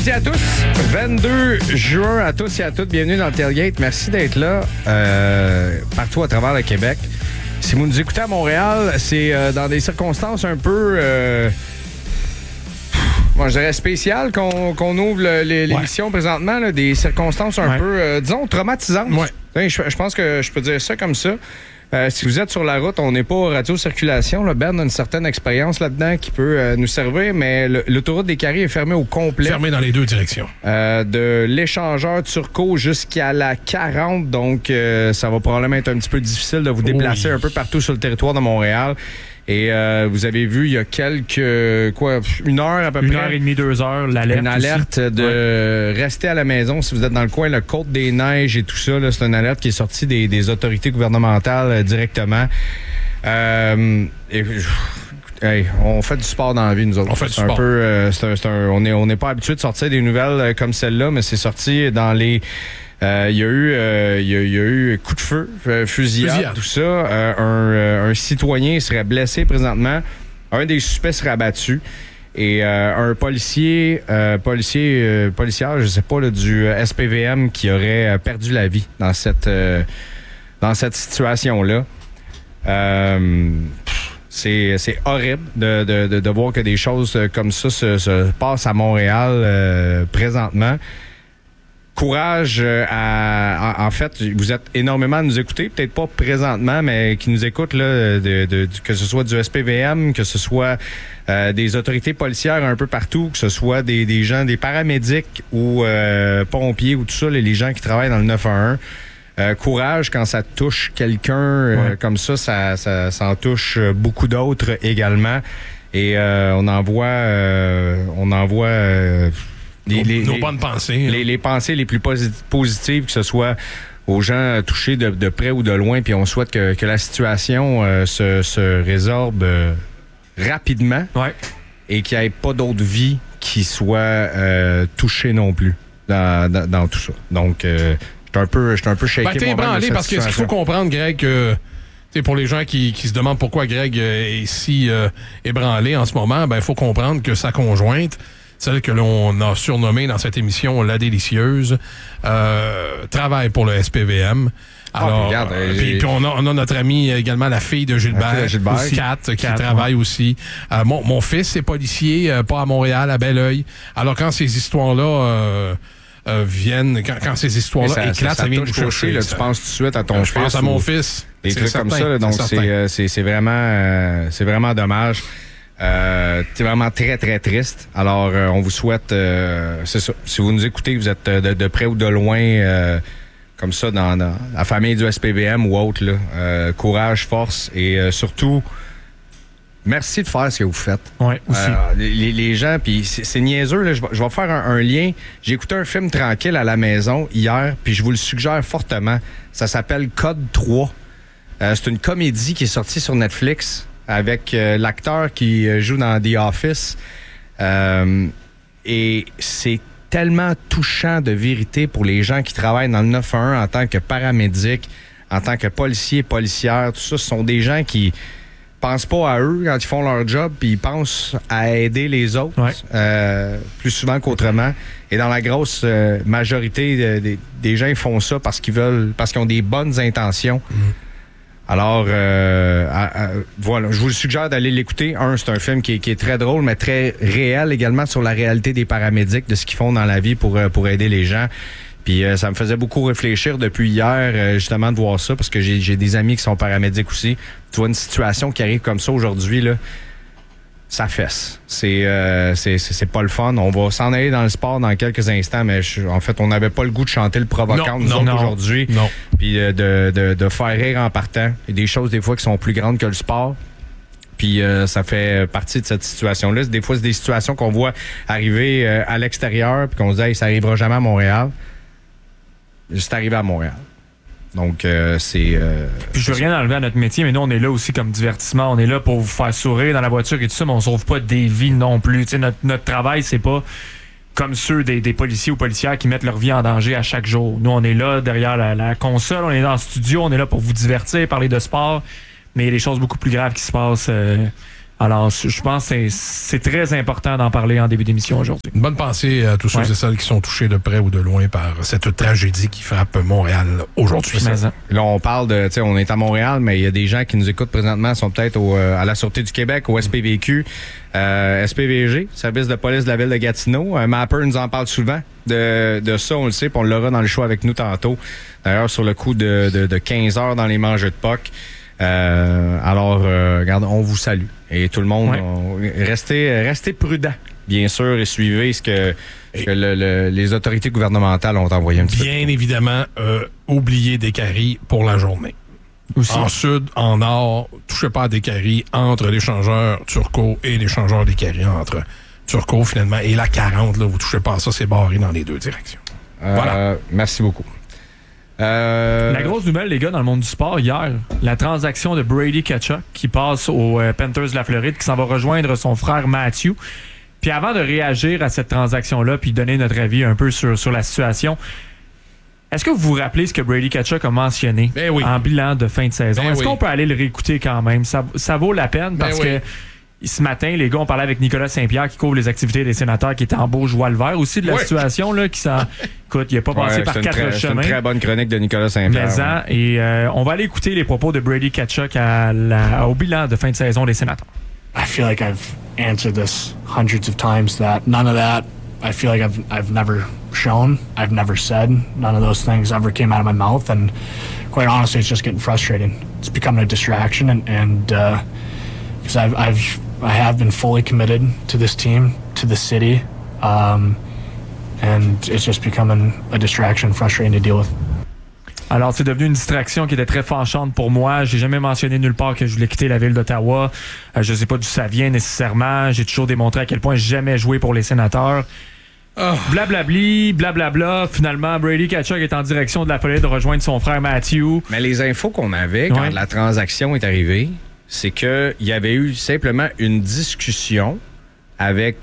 midi à tous. 22 juin à tous et à toutes. Bienvenue dans le Tailgate. Merci d'être là partout à travers le Québec. Si vous nous écoutez à Montréal, c'est dans des circonstances un peu... Moi, je dirais spécial qu'on ouvre l'émission présentement, là, des circonstances un peu, disons, traumatisantes. Ouais. Je pense que je peux dire ça comme ça. Si vous êtes sur la route, on n'est pas au radio-circulation. Là. Ben a une certaine expérience là-dedans qui peut nous servir, mais l'autoroute des Carrés est fermée au complet. Fermée dans les deux directions. De l'échangeur Turcot jusqu'à la 40, donc ça va probablement être un petit peu difficile de vous déplacer un peu partout sur le territoire de Montréal. Et vous avez vu, il y a une heure à peu près. 1h30, 2 heures, l'alerte. Une alerte aussi. De rester à la maison si vous êtes dans le coin, le Côte-des-Neiges et tout ça. Là, c'est une alerte qui est sortie des autorités gouvernementales directement. On fait du sport dans la vie, nous autres. On fait du sport. On n'est pas habitué de sortir des nouvelles comme celle-là, mais c'est sorti dans les... Il y a eu coup de feu, fusillade, tout ça. Un citoyen serait blessé présentement. Un des suspects serait abattu. Et un policière, je sais pas, là, du SPVM qui aurait perdu la vie dans cette situation-là. C'est horrible de voir que des choses comme ça se passent à Montréal présentement. Courage en fait, vous êtes énormément à nous écouter, peut-être pas présentement, mais qui nous écoutent, là, que ce soit du SPVM, que ce soit des autorités policières un peu partout, que ce soit des gens, des paramédics ou pompiers ou tout ça, les gens qui travaillent dans le 911. Courage quand ça touche quelqu'un comme ça en touche beaucoup d'autres également. Et on envoie nos bonnes pensées. Les pensées les plus positives, que ce soit aux gens touchés de près ou de loin, puis on souhaite que la situation se résorbe rapidement et qu'il n'y ait pas d'autres vies qui soient touchées non plus dans tout ça. Donc, je suis un peu shaké. T'es ébranlé parce que ce qu'il faut comprendre, Greg, pour les gens qui se demandent pourquoi Greg est si ébranlé en ce moment, il faut comprendre que sa conjointe, celle que l'on a surnommée dans cette émission La Délicieuse, travaille pour le SPVM. Alors, puis on a notre amie également, la fille de Gilbert, Kat, qui travaille aussi. Mon fils est policier, pas à Montréal, à Belleuil. Alors quand ces histoires-là viennent, quand ces histoires-là éclatent, ça vient nous chercher. Là, tu penses tout de suite à ton fils. Je pense à mon fils. Des trucs comme ça. Là, donc c'est vraiment dommage. C'est vraiment très, très triste. Alors, on vous souhaite... c'est ça. Si vous nous écoutez, vous êtes de près ou de loin, comme ça, dans la famille du SPVM ou autre, là, courage, force et surtout, merci de faire ce que vous faites. Oui, aussi. Les gens, puis c'est niaiseux, là, je vais faire un lien. J'ai écouté un film tranquille à la maison hier, puis je vous le suggère fortement. Ça s'appelle Code 3. C'est une comédie qui est sortie sur Netflix avec l'acteur qui joue dans The Office. Et c'est tellement touchant de vérité pour les gens qui travaillent dans le 911 en tant que paramédic, en tant que policiers, policières, tout ça. Ce sont des gens qui pensent pas à eux quand ils font leur job, puis ils pensent à aider les autres plus souvent qu'autrement. Et dans la grosse majorité des gens, ils font ça parce qu'ils ont des bonnes intentions. Alors, voilà, je vous suggère d'aller l'écouter. C'est un film qui est très drôle, mais très réel également sur la réalité des paramédics, de ce qu'ils font dans la vie pour aider les gens. Puis ça me faisait beaucoup réfléchir depuis hier, justement, de voir ça, parce que j'ai des amis qui sont paramédics aussi. Tu vois une situation qui arrive comme ça aujourd'hui, là, ça fesse. C'est pas le fun. On va s'en aller dans le sport dans quelques instants, mais en fait, on n'avait pas le goût de chanter le provoquant aujourd'hui. Non. Puis de faire rire en partant. Il y a des choses, des fois, qui sont plus grandes que le sport. Puis ça fait partie de cette situation-là. Des fois, c'est des situations qu'on voit arriver à l'extérieur, puis qu'on se dit, hey, ça arrivera jamais à Montréal. C'est arrivé à Montréal. Donc, c'est... Puis je veux rien enlever à notre métier, mais nous, on est là aussi comme divertissement. On est là pour vous faire sourire dans la voiture et tout ça, mais on sauve pas des vies non plus. Tu sais, notre travail, c'est pas comme ceux des policiers ou policières qui mettent leur vie en danger à chaque jour. Nous, on est là derrière la console, on est dans le studio, on est là pour vous divertir, parler de sport, mais il y a des choses beaucoup plus graves qui se passent Alors, je pense que c'est très important d'en parler en début d'émission aujourd'hui. Une bonne pensée à tous ceux et celles qui sont touchés de près ou de loin par cette tragédie qui frappe Montréal aujourd'hui. Là, on parle de, tu sais, on est à Montréal, mais il y a des gens qui nous écoutent présentement, sont peut-être à la Sûreté du Québec, au SPVQ, SPVG, Service de police de la ville de Gatineau. Mapper nous en parle souvent de ça, on le sait, puis on l'aura dans le show avec nous tantôt. D'ailleurs, sur le coup de 15 heures dans les manches de POC. Alors, regarde, on vous salue. Et tout le monde, restez prudents, bien sûr, et suivez ce que les autorités gouvernementales ont envoyé un petit peu. Bien évidemment, oubliez des caries pour la journée. Aussi. En sud, en nord, touchez pas à des caries entre l'échangeur Turcot et l'échangeur des caries entre Turcot, finalement, et la 40, là, vous touchez pas à ça, c'est barré dans les deux directions. Voilà. Merci beaucoup. La grosse nouvelle, les gars, dans le monde du sport, hier, la transaction de Brady Tkachuk qui passe aux Panthers de la Floride, qui s'en va rejoindre son frère Matthew. Puis avant de réagir à cette transaction-là, puis donner notre avis un peu sur la situation, est-ce que vous vous rappelez ce que Brady Tkachuk a mentionné en bilan de fin de saison? Est-ce qu'on peut aller le réécouter quand même? Ça vaut la peine parce que ce matin, les gars, on parlait avec Nicolas Saint-Pierre qui couvre les activités des sénateurs, qui était en Beauce-Joie-le-Vert aussi de la situation, là, qui s'en... Écoute, il n'a pas passé par 4 chemins. C'est une très bonne chronique de Nicolas Saint-Pierre. Et on va aller écouter les propos de Brady Tkachuk au bilan de fin de saison des sénateurs. I feel like I've answered this hundreds of times that none of that I feel like I've never shown, I've never said, none of those things ever came out of my mouth, and quite honestly, it's just getting frustrating. It's becoming a distraction, and because I have been fully committed to this team, to the city, and it's just becoming a distraction, frustrating to deal with. Alors, c'est devenu une distraction qui était très fâchante pour moi. J'ai jamais mentionné nulle part que je voulais quitter la ville d'Ottawa. Je sais pas d'où ça vient nécessairement. J'ai toujours démontré à quel point j'ai jamais joué pour les sénateurs. Blablabli, blablabla. Finalement, Brady Tkachuk est en direction de la Floride de rejoindre son frère Matthew. Mais les infos qu'on avait quand la transaction est arrivée, c'est qu'il y avait eu simplement une discussion avec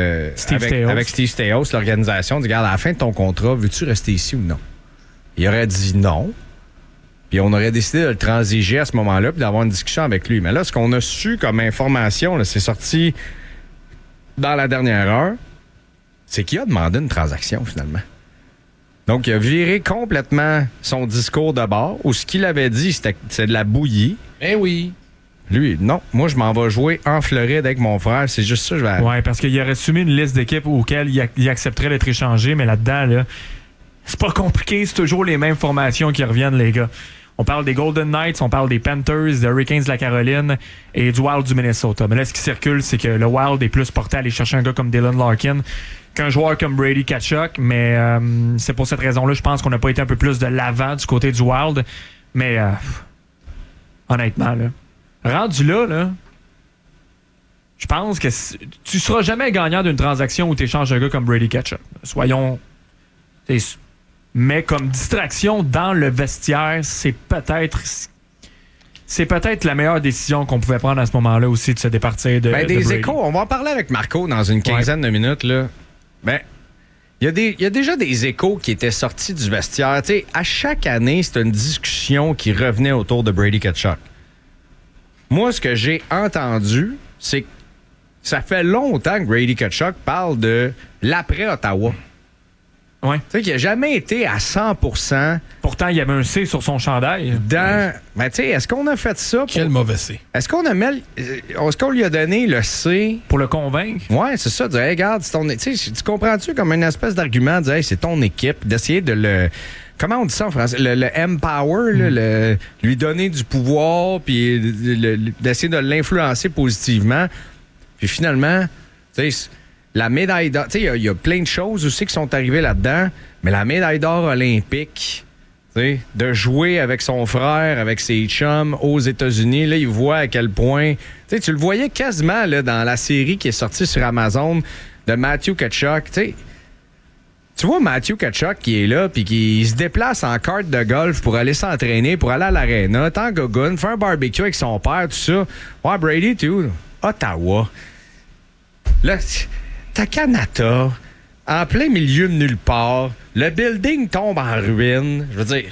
Steve Staios, l'organisation. Regarde, à la fin de ton contrat, veux-tu rester ici ou non? Il aurait dit non. Puis on aurait décidé de le transiger à ce moment-là puis d'avoir une discussion avec lui. Mais là, ce qu'on a su comme information, là, c'est sorti dans la dernière heure, c'est qu'il a demandé une transaction, finalement. Donc, il a viré complètement son discours de bord, où ce qu'il avait dit, c'est de la bouillie. Eh oui. Lui, non. Moi, je m'en vais jouer en Floride avec mon frère. C'est juste ça que je vais... Oui, parce qu'il aurait soumis une liste d'équipes auxquelles il accepterait d'être échangé, mais là-dedans, là, c'est pas compliqué. C'est toujours les mêmes formations qui reviennent, les gars. On parle des Golden Knights, on parle des Panthers, des Hurricanes de la Caroline et du Wild du Minnesota. Mais là, ce qui circule, c'est que le Wild est plus porté à aller chercher un gars comme Dylan Larkin qu'un joueur comme Brady Tkachuk. Mais c'est pour cette raison-là, je pense qu'on n'a pas été un peu plus de l'avant du côté du Wild. Mais honnêtement, là, rendu là, je pense que tu seras jamais gagnant d'une transaction où tu échanges un gars comme Brady Tkachuk. Soyons... Mais comme distraction dans le vestiaire, c'est peut-être la meilleure décision qu'on pouvait prendre à ce moment-là aussi de se départir de des Brady. échos, on va en parler avec Marco dans une quinzaine de minutes. Là. Ben, il y a déjà des échos qui étaient sortis du vestiaire. T'sais, à chaque année, c'est une discussion qui revenait autour de Brady Tkachuk. Moi, ce que j'ai entendu, c'est que ça fait longtemps que Brady Tkachuk parle de l'après-Ottawa. Ouais. Tu sais, qu'il n'a jamais été à 100%. Pourtant, il y avait un C sur son chandail. Ben, tu sais, est-ce qu'on a fait ça? Quel mauvais C. Est-ce qu'on lui a donné le C? Pour le convaincre? Ouais, c'est ça. De dire, hey, regarde, c'est ton. Tu sais, tu comprends-tu comme une espèce d'argument de dire, hey, c'est ton équipe, d'essayer de le. Comment on dit ça en français? Le empower, là, lui donner du pouvoir, puis d'essayer de l'influencer positivement. Puis finalement, tu sais, la médaille d'or, tu sais, il y a plein de choses aussi qui sont arrivées là-dedans, mais la médaille d'or olympique, tu sais, de jouer avec son frère, avec ses chums aux États-Unis, là, il voit à quel point, tu sais, tu le voyais quasiment là, dans la série qui est sortie sur Amazon de Matthew Tkachuk, tu sais. Tu vois Matthew Tkachuk qui est là puis qui se déplace en carte de golf pour aller s'entraîner, pour aller à l'aréna, tant gogoune, faire un barbecue avec son père, tout ça. Ouais, Brady, tu où? Ottawa. Là, t'as Canada, en plein milieu de nulle part, le building tombe en ruine. Je veux dire,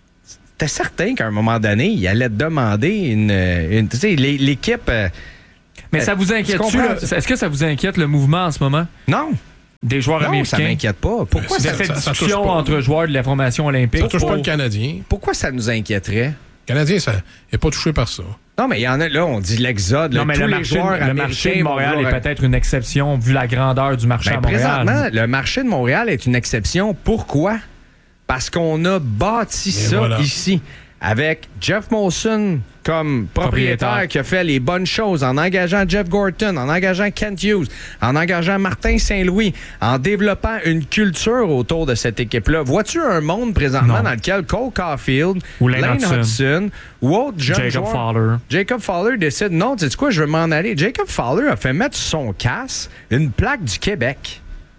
t'es certain qu'à un moment donné, il allait te demander une tu sais, l'équipe... Mais ça vous inquiète-tu? Est-ce que ça vous inquiète le mouvement en ce moment? Non. Des joueurs américains? Non, ça m'inquiète pas. Pourquoi cette discussion entre joueurs de la formation olympique? Ça touche pas le Canadien. Pourquoi ça nous inquiéterait? Le Canadien, ça n'est pas touché par ça. Non, mais il y en a, là, on dit l'exode. Non, mais le marché de Montréal est peut-être une exception vu la grandeur du marché à Montréal. Présentement, le marché de Montréal est une exception. Pourquoi? Parce qu'on a bâti ici. Avec Jeff Molson comme propriétaire qui a fait les bonnes choses en engageant Jeff Gorton, en engageant Kent Hughes, en engageant Martin Saint-Louis, en développant une culture autour de cette équipe-là. Vois-tu un monde présentement dans lequel Cole Caulfield, ou Lane Hudson ou autre jeune Jacob Fowler décide, non, tu sais quoi, je veux m'en aller. Jacob Fowler a fait mettre sur son casque une plaque du Québec.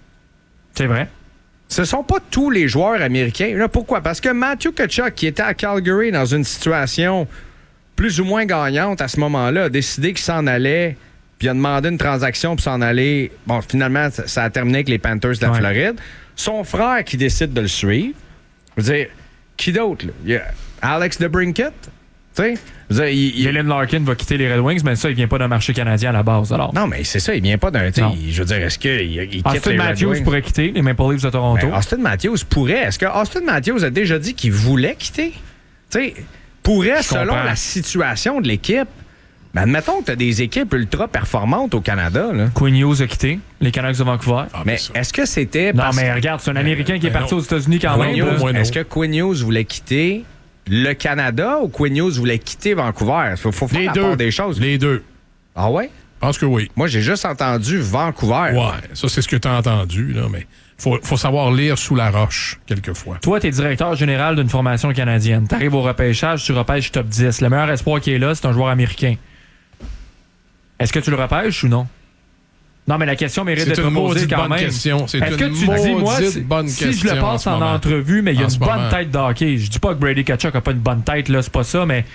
C'est vrai. Ce ne sont pas tous les joueurs américains. Là, pourquoi? Parce que Matthew Tkachuk, qui était à Calgary dans une situation plus ou moins gagnante à ce moment-là, a décidé qu'il s'en allait, puis a demandé une transaction pour s'en aller. Bon, finalement, ça a terminé avec les Panthers de la Floride. Son frère qui décide de le suivre. Je veux dire, qui d'autre? Il y a Alex DeBrincat. Tu sais? Jalen Larkin va quitter les Red Wings, mais ça, il vient pas d'un marché canadien à la base. Alors. Non, mais c'est ça, il vient pas d'un... Je veux dire, est-ce qu'il quitte Austin les Red Matthews Wings? pourrait quitter les Maple Leafs de Toronto. Ben, Austin Matthews pourrait. Est-ce que Austin Matthews a déjà dit qu'il voulait quitter? Tu sais, pourrait, selon la situation de l'équipe. Mais admettons que tu as des équipes ultra performantes au Canada. Là. Quinn Hughes a quitté les Canucks de Vancouver. Mais est-ce que c'était... Non, mais regarde, c'est un Américain qui est parti aux États-Unis quand même. Est-ce que Quinn Hughes voulait quitter le Canada ou Quinn Hughes voulait quitter Vancouver? Il faut faire la part des choses. Les deux. Ah ouais? Je pense que oui. Moi, j'ai juste entendu Vancouver. Ouais, ça, c'est ce que tu as entendu, là, mais faut savoir lire sous la roche, quelquefois. Toi, tu es directeur général d'une formation canadienne. Tu arrives au repêchage, tu repêches top 10. Le meilleur espoir qui est là, c'est un joueur américain. Est-ce que tu le repêches ou non? Non, mais la question mérite d'être posée quand même. Question. C'est Est-ce que tu dis, moi, si je le passe en entrevue, mais il y a une bonne tête de hockey, je dis pas que Brady Tkachuk n'a pas une bonne tête, là, c'est pas ça, mais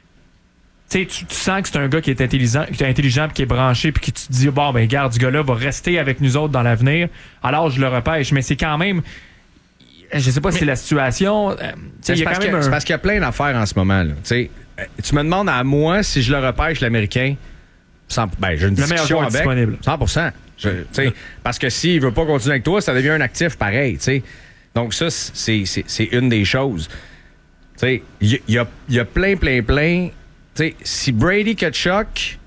tu sens que c'est un gars qui est intelligent puis qui est branché puis qui tu te dis, bon, ben, garde, ce gars-là va rester avec nous autres dans l'avenir, alors je le repêche. Mais c'est quand même, je sais pas si c'est la situation. C'est parce qu'il y a plein d'affaires en ce moment, là. Tu me demandes à moi si je le repêche, l'Américain. J'ai une discussion avec. Disponible. 100%. Parce que s'il veut pas continuer avec toi, ça devient un actif pareil. T'sais. Donc ça, c'est une des choses. Il y a plein. T'sais, si Brady Tkachuk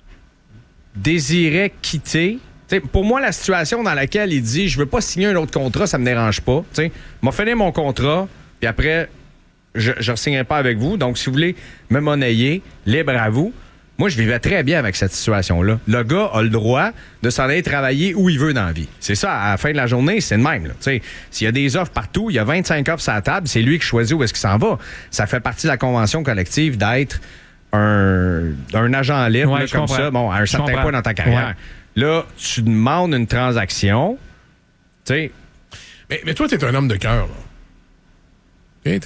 désirait quitter, pour moi, la situation dans laquelle il dit « Je veux pas signer un autre contrat, ça me dérange pas. » M'a fini mon contrat, puis après, je ne signerai pas avec vous. Donc, si vous voulez me monnayer, libre à vous. Moi, je vivais très bien avec cette situation-là. Le gars a le droit de s'en aller travailler où il veut dans la vie. C'est ça, à la fin de la journée, c'est le même. S'il y a des offres partout, il y a 25 offres sur la table, c'est lui qui choisit où est-ce qu'il s'en va. Ça fait partie de la convention collective d'être un agent libre là, comme ça, bon, à un certain point dans ta carrière. Ouais. Là, tu demandes une transaction. Mais toi, t'es un homme de cœur. T'es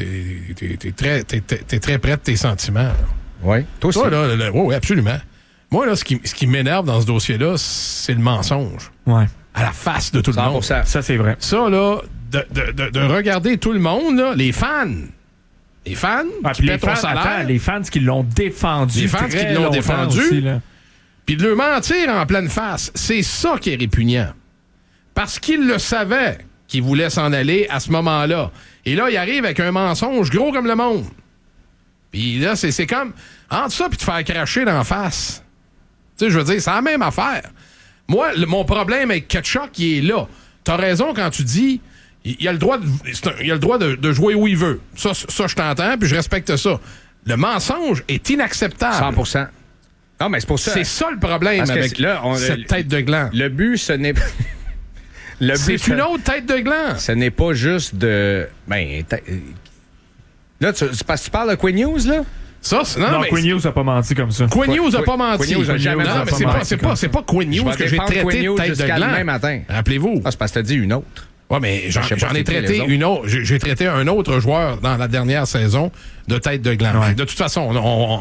très près de tes sentiments. Là. Oui, toi aussi. Oui, absolument. Moi, là, ce qui m'énerve dans ce dossier-là, c'est le mensonge. Ouais. À la face de tout 100%. Le monde. Ça, c'est vrai. Ça, là, de regarder tout le monde, là, les fans qui pètent ton salaire. Les fans qui l'ont défendu. Les fans qui l'ont défendu. Puis de le mentir en pleine face, c'est ça qui est répugnant. Parce qu'il le savait qu'il voulait s'en aller à ce moment-là. Et là, il arrive avec un mensonge gros comme le monde. Puis là, c'est comme entre ça puis te faire cracher d'en face. Tu sais, je veux dire, c'est la même affaire. Moi, mon problème avec Tkachuk, il est là. T'as raison quand tu dis il a le droit de jouer où il veut. Ça, je t'entends, puis je respecte ça. Le mensonge est inacceptable. 100%. Non, mais c'est pour ça. C'est ça le problème avec cette tête de gland. Le but, ce n'est pas... C'est une autre tête de gland. Ce n'est pas juste de... Là, parce que tu parles de Quinn Hughes, là? Non, Quinn Hughes n'a pas menti comme ça. Quinn Hughes n'a pas menti. Quinn Hughes n'a jamais menti. C'est pas Quinn Hughes que j'ai traité de tête de gland. Demain matin. Rappelez-vous. C'est parce que t'as dit une autre. Ouais, mais j'en ai traité une autre. J'ai traité un autre joueur dans la dernière saison de tête de gland. Ouais. De toute façon,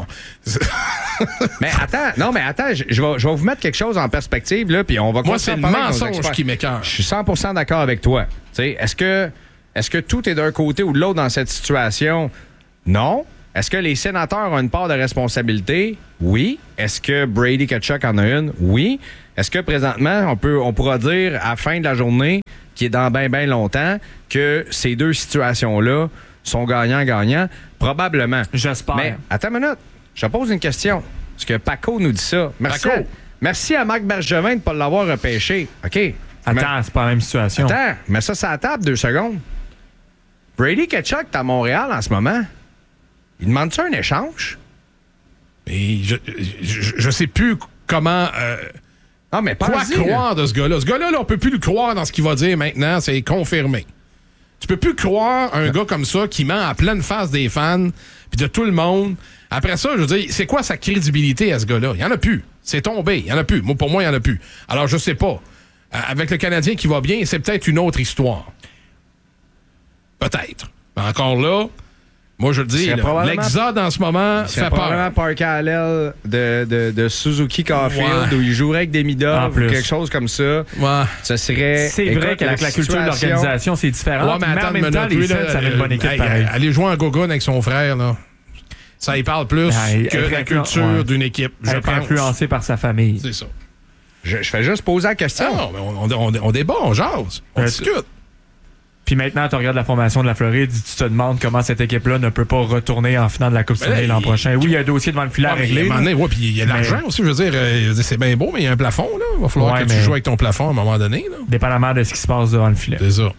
mais attends, je vais vous mettre quelque chose en perspective, là, puis on va... Moi, c'est le mensonge qui m'écoeure. Je suis 100% d'accord avec toi. Est-ce que tout est d'un côté ou de l'autre dans cette situation? Non. Est-ce que les sénateurs ont une part de responsabilité? Oui. Est-ce que Brady Tkachuk en a une? Oui. Est-ce que présentement, on pourra dire à la fin de la journée, qui est dans bien longtemps, que ces deux situations-là sont gagnants-gagnants? Probablement. J'espère. Mais attends une minute. Je te pose une question. Est-ce que Paco nous dit ça? Merci à Marc Bergevin de ne pas l'avoir repêché. OK. Attends, c'est pas la même situation. Attends, mets ça sur la table 2 secondes. Brady Tkachuk est à Montréal en ce moment. Il demande-tu un échange? Et je sais plus comment... Ah, mais quoi croire de ce gars-là? Ce gars-là, on peut plus le croire dans ce qu'il va dire maintenant. C'est confirmé. Tu peux plus croire un gars comme ça qui ment à pleine face des fans puis de tout le monde. Après ça, je veux dire, c'est quoi sa crédibilité à ce gars-là? Il y en a plus. C'est tombé. Il y en a plus. Pour moi, il y en a plus. Alors, je sais pas. Avec le Canadien qui va bien, c'est peut-être une autre histoire. Peut-être. Mais encore là, moi, je le dis, l'exode en ce moment fait peur. Probablement Parker Hallel de Suzuki Caulfield où il jouerait avec des Midov ou quelque chose comme ça. Ouais. Ce serait... C'est vrai qu'avec la culture de l'organisation, c'est différent. Ouais, mais en même temps, les Sens avaient une bonne équipe pareil. Aller jouer en gogoune avec son frère, là. Ça y parle plus que la culture d'une équipe, je pense. Influencé par sa famille. C'est ça. Je fais juste poser la question. Non, mais on débat, on jase, on discute. Puis maintenant, tu regardes la formation de la Floride, tu te demandes comment cette équipe-là ne peut pas retourner en finale de la Coupe Stanley l'an prochain. Oui, il y a un dossier devant le filet à régler. Puis il y a de l'argent aussi, je veux dire, c'est bien beau, mais il y a un plafond, là. Il va falloir que tu joues avec ton plafond à un moment donné, là. Dépendamment de ce qui se passe devant le filet. C'est ça.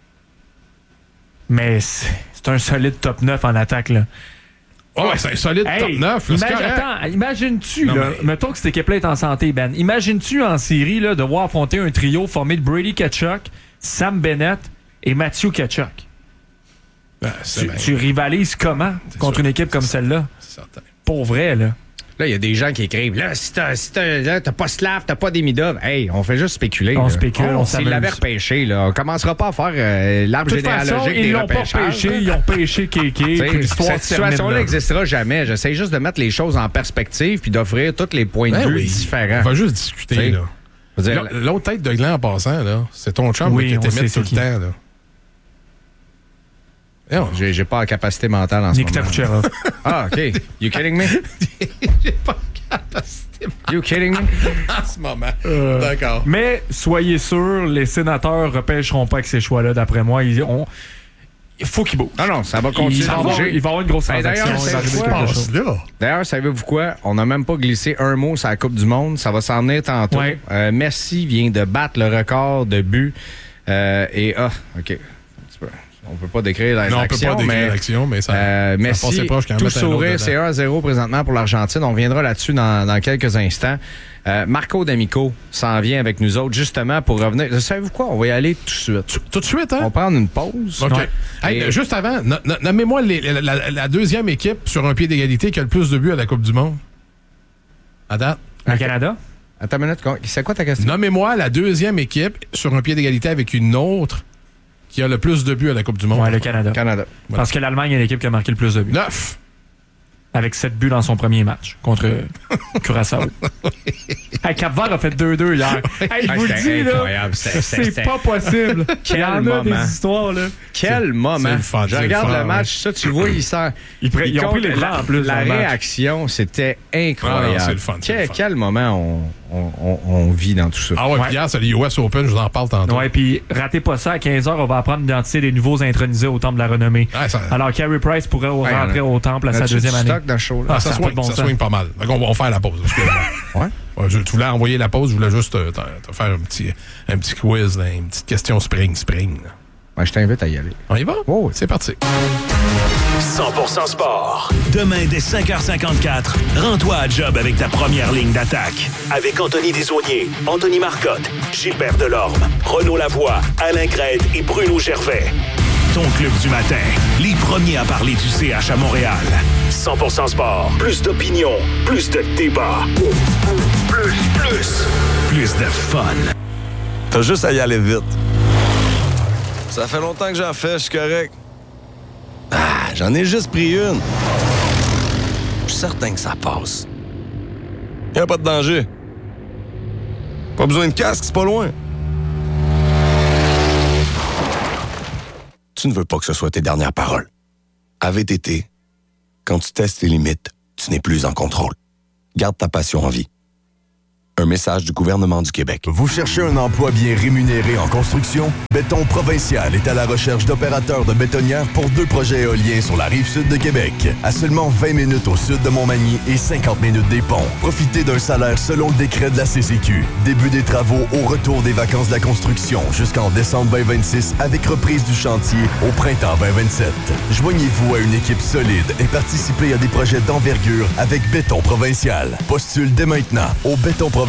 Mais c'est un solide top 9 en attaque, là. Oh, ouais, c'est un solide top 9. Attends, imagines-tu, mettons que cette équipe-là est en santé, Ben, imagines-tu en série là, devoir affronter un trio formé de Brady Tkachuk, Sam Bennett et Matthew Tkachuk? Ben, tu rivalises comment contre une équipe comme celle-là? C'est certain. Pour vrai, là. Là, il y a des gens qui écrivent, là, si t'as pas Slav, t'as pas des Midov. Hey, on fait juste spéculer. On spécule, on s'amuse. S'ils l'avaient repêché, là, on commencera pas à faire l'arbre généalogique des repêchages. Ils l'ont pêché, Kéké. Cette situation-là n'existera jamais. J'essaie juste de mettre les choses en perspective puis d'offrir tous les points de vue différents. On va juste discuter, là. L'autre tête de gland en passant, là, c'est ton chum qui t'émet tout le temps, là. J'ai pas la capacité mentale en ce moment. Nikita Kucherov. Ah, OK. You kidding me? J'ai pas la capacité mentale. You kidding me? En ce moment. D'accord. Mais soyez sûrs, les sénateurs repêcheront pas avec ces choix-là, d'après moi. Il faut qu'ils bougent. Non, ça va continuer à bouger. Il va y avoir une grosse transaction. D'ailleurs, savez-vous quoi? On n'a même pas glissé un mot sur la Coupe du Monde. Ça va s'en venir tantôt. Ouais. Messi vient de battre le record de buts. OK. On peut pas décrire l'action. Non, on peut pas décrire l'action, mais ça Messi, passait proche quand même. Tout sourire, c'est 1-0 présentement pour l'Argentine. On reviendra là-dessus dans quelques instants. Marco D'Amico s'en vient avec nous autres, justement, pour revenir. Savez-vous quoi? On va y aller tout de suite. Tout de suite, hein? On va prendre une pause. OK. Ouais. Hey, juste avant, nommez-moi la deuxième équipe sur un pied d'égalité qui a le plus de buts à la Coupe du Monde. À date. Le Canada? Attends une minute. C'est quoi ta question? Nommez-moi la deuxième équipe sur un pied d'égalité avec une autre qui a le plus de buts à la Coupe du Monde. Ouais, le Canada. Voilà. Parce que l'Allemagne est l'équipe qui a marqué le plus de buts. 9! Avec 7 buts dans son premier match contre Curaçao. Hey, Cap-Vert a fait 2-2 hier. Hey, je vous le dis, là, c'est pas possible. Il y en a des histoires, là. Quel moment. Fun, je regarde le match, ça, tu vois, ils ont pris les grands en plus. La réaction, c'était incroyable. C'est le fun. Quel moment on vit dans tout ça. Ah ouais, puis hier, c'est le US Open, je vous en parle tantôt. Ouais, puis ratez pas ça, à 15h, on va apprendre l'identité des nouveaux intronisés au Temple de la Renommée. Ouais, alors, Carey Price pourrait rentrer au Temple à sa deuxième année. Dans le show, là. Ça swing pas mal. Donc, on va faire la pause. Ouais. Tu voulais envoyer la pause, je voulais juste te faire un petit quiz, là, une petite question spring. Là. Ben, je t'invite à y aller. On y va? Oh, c'est parti. 100% sport. Demain, dès 5h54, rends-toi à job avec ta première ligne d'attaque. Avec Anthony Desaulniers, Anthony Marcotte, Gilbert Delorme, Renaud Lavoie, Alain Crête et Bruno Gervais. Ton club du matin, les premiers à parler du CH à Montréal. 100% sport. Plus d'opinion, plus de débat. Plus de fun. T'as juste à y aller vite. Ça fait longtemps que j'en fais, je suis correct. J'en ai juste pris une. Je suis certain que ça passe. Y a pas de danger. Pas besoin de casque, c'est pas loin. Tu ne veux pas que ce soit tes dernières paroles. À VTT, Quand tu testes tes limites, tu n'es plus en contrôle. Garde ta passion en vie. Un message du gouvernement du Québec. Vous cherchez un emploi bien rémunéré en construction? Béton Provincial est à la recherche d'opérateurs de bétonnières pour 2 projets éoliens sur la rive sud de Québec. À seulement 20 minutes au sud de Montmagny et 50 minutes des ponts. Profitez d'un salaire selon le décret de la CCQ. Début des travaux au retour des vacances de la construction jusqu'en décembre 2026 avec reprise du chantier au printemps 2027. Joignez-vous à une équipe solide et participez à des projets d'envergure avec Béton Provincial. Postule dès maintenant au bétonprovincial.com,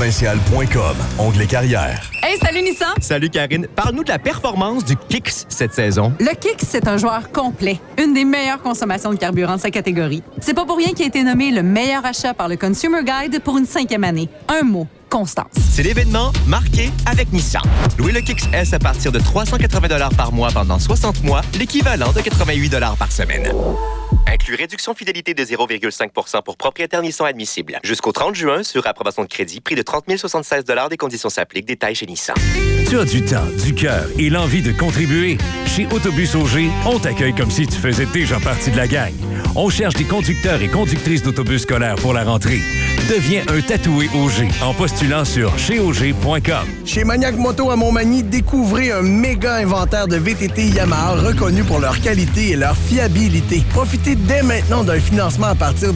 onglet carrière. Hey, salut Nissan! Salut Karine. Parle-nous de la performance du Kicks cette saison. Le Kicks, c'est un joueur complet. Une des meilleures consommations de carburant de sa catégorie. C'est pas pour rien qu'il a été nommé le meilleur achat par le Consumer Guide pour une 5e année. Un mot. Constance. C'est l'événement marqué avec Nissan. Louez le Kicks S à partir de 380 $ par mois pendant 60 mois, l'équivalent de 88 $ par semaine. Inclut réduction fidélité de 0,5 % pour propriétaire Nissan admissible. Jusqu'au 30 juin, sur approbation de crédit, prix de 30 076 $. Des conditions s'appliquent. Détails chez Nissan. Tu as du temps, du cœur et l'envie de contribuer? Chez Autobus Auger, on t'accueille comme si tu faisais déjà partie de la gang. On cherche des conducteurs et conductrices d'autobus scolaires pour la rentrée. Deviens un tatoué Auger en postulant sur cheauger.com. Chez Maniac Moto à Montmagny, découvrez un méga inventaire de VTT Yamaha reconnus pour leur qualité et leur fiabilité. Profitez dès maintenant d'un financement à partir de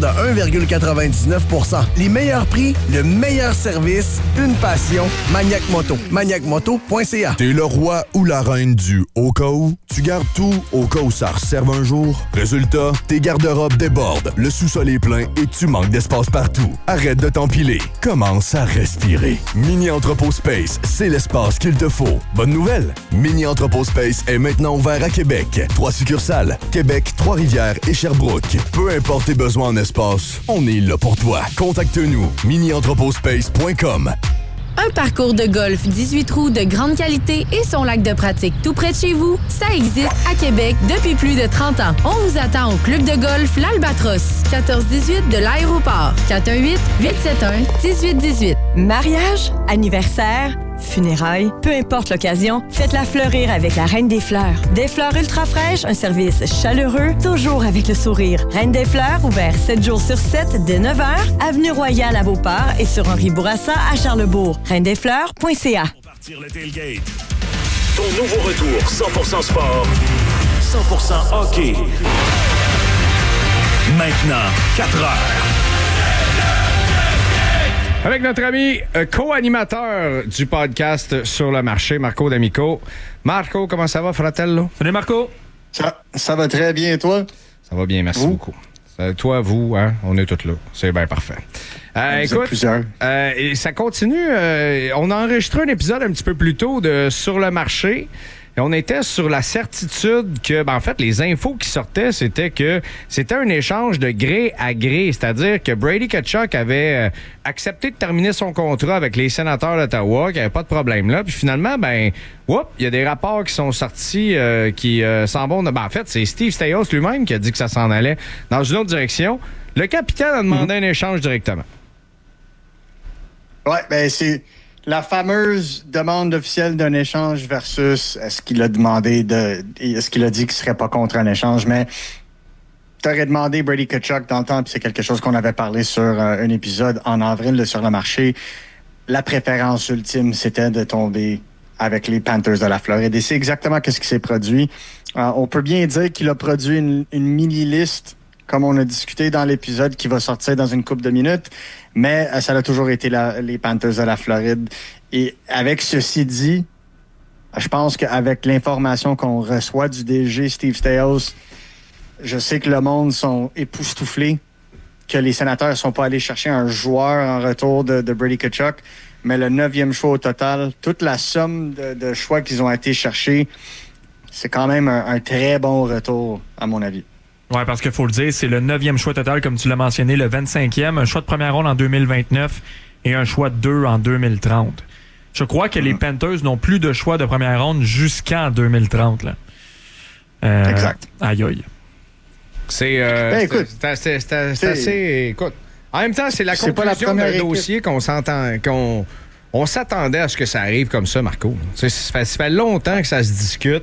1,99 %. Les meilleurs prix, le meilleur service, une passion, Maniac Moto. maniacmoto.ca. T'es le roi ou la reine du au cas où? Tu gardes tout au cas où ça resserve un jour? Résultat, tes garde-robes débordent, le sous-sol est plein et tu manques d'espace partout. Arrête de t'empiler. Commence à respirer. Mini Entrepôt Space, c'est l'espace qu'il te faut. Bonne nouvelle! Mini Entrepôt Space est maintenant ouvert à Québec. 3 succursales, Québec, Trois-Rivières et Sherbrooke. Peu importe tes besoins en espace, on est là pour toi. Contacte-nous. minientrepotspace.com. Un parcours de golf 18 trous de grande qualité et son lac de pratique tout près de chez vous, ça existe à Québec depuis plus de 30 ans. On vous attend au club de golf L'Albatros, 1418 de l'aéroport, 418-871-1818. Mariage, anniversaire, funérailles, peu importe l'occasion, faites-la fleurir avec la Reine des Fleurs. Des fleurs ultra fraîches, un service chaleureux, toujours avec le sourire. Reine des Fleurs, ouvert 7 jours sur 7 dès 9h, Avenue Royale à Beauport et sur Henri Bourassa à Charlesbourg. reindesfleurs.ca. Pour partir le tailgate. Ton nouveau retour 100% sport, 100% hockey. Maintenant, 4 heures. Avec notre ami co-animateur du podcast Sur le marché, Marco D'Amico. Marco, comment ça va, fratello? Salut Marco. Ça va très bien, et toi? Ça va bien, merci beaucoup. Toi, vous, hein, on est tous là. C'est bien parfait. Écoute, et ça continue. On a enregistré un épisode un petit peu plus tôt de Sur le marché. Et on était sur la certitude que, en fait, les infos qui sortaient, c'était que c'était un échange de gré à gré. C'est-à-dire que Brady Tkachuk avait accepté de terminer son contrat avec les Sénateurs d'Ottawa, qu'il n'y avait pas de problème là. Puis finalement, il y a des rapports qui sont sortis qui s'en vont. En fait, c'est Steve Staios lui-même qui a dit que ça s'en allait dans une autre direction. Le capitaine a demandé un échange directement. Ouais, c'est la fameuse demande officielle d'un échange versus est-ce qu'il a demandé est-ce qu'il a dit qu'il serait pas contre un échange, mais t'aurais demandé Brady Tkachuk dans le temps, puis c'est quelque chose qu'on avait parlé sur un épisode en avril Sur le marché. La préférence ultime, c'était de tomber avec les Panthers de la Floride. Et c'est exactement ce qui s'est produit. On peut bien dire qu'il a produit une mini-liste, comme on a discuté dans l'épisode qui va sortir dans une couple de minutes, mais ça a toujours été les Panthers de la Floride. Et avec ceci dit, je pense qu'avec l'information qu'on reçoit du DG Steve Staios, je sais que le monde sont époustouflés, que les Sénateurs ne sont pas allés chercher un joueur en retour de Brady Tkachuk, mais le 9e choix au total, toute la somme de choix qu'ils ont été chercher, c'est quand même un très bon retour, à mon avis. Oui, parce qu'il faut le dire, c'est le 9e choix total, comme tu l'as mentionné, le 25e, un choix de première ronde en 2029 et un choix de 2 en 2030. Je crois que les Panthers n'ont plus de choix de première ronde jusqu'en 2030. Là. Exact. Aïe aïe. C'est assez... Écoute, en même temps, c'est la conclusion d'un dossier qu'on s'attendait à ce que ça arrive comme ça, Marco. Ça fait longtemps que ça se discute.